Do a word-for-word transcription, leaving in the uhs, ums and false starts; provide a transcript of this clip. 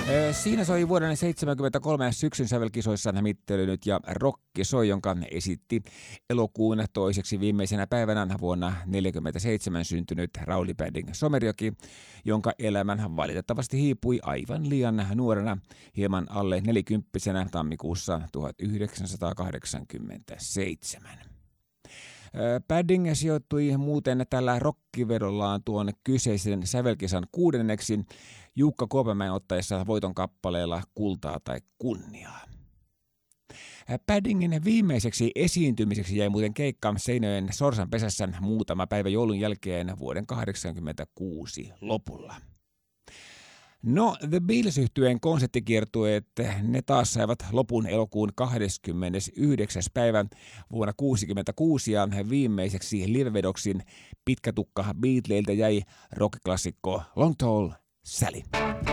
Siinä soi vuoden seitsemänkymmentäkolme syksyn sävelkisoissa mittelönyt ja Rokki soi, jonka esitti elokuun toiseksi viimeisenä päivänä vuonna tuhatyhdeksänsataaneljäkymmentäseitsemän syntynyt Rauli Padding Somerjoki, jonka elämän valitettavasti hiipui aivan liian nuorena, hieman alle nelikymppisenä tammikuussa tuhatyhdeksänsataakahdeksankymmentäseitsemän. Padding sijoittui muuten tällä rokkivedollaan tuon kyseisen sävelkisan kuudenneksi Jukka Kuopamäen ottaessa voiton kappaleella Kultaa tai kunniaa. Paddingin viimeiseksi esiintymiseksi jäi muuten keikka Seinäjoen Sorsan pesässä muutama päivä joulun jälkeen vuoden kahdeksankymmentäkuusi lopulla. No, The Beatles-yhtyeen konserttikiertueet, ne taas saivat lopun elokuun kahdeskymmenesyhdeksäs päivä vuonna kuusikymmentäkuusi ja viimeiseksi livevedoksi pitkä tukka Beatleiltä jäi rockklassikko Long Tall Sally.